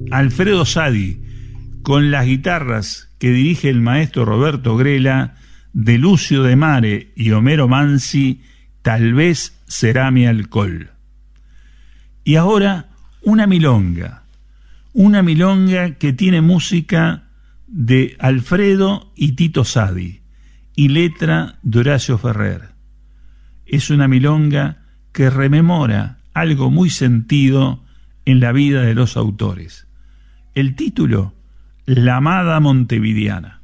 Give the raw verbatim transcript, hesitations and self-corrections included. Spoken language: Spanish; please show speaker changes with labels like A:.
A: Alfredo Sadi, con las guitarras que dirige el maestro Roberto Grela, de Lucio de Mare y Homero Mansi, Tal vez será mi alcohol. Y ahora una milonga, una milonga que tiene música de Alfredo y Tito Sadi y letra de Horacio Ferrer. Es una milonga que rememora algo muy sentido en la vida de los autores. El título, La Amada Montevideana.